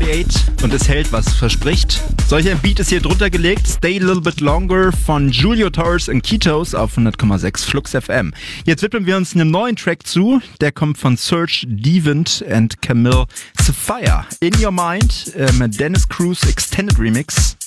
48 und es hält, was es verspricht. Solch ein Beat ist hier drunter gelegt. Stay a Little Bit Longer von Julio Torres and Ketos auf 100,6 Flux FM. Jetzt widmen wir uns einem neuen Track zu. Der kommt von Serge Devant and Camille Sapphire. In Your Mind, Dennis Cruz Extended Remix.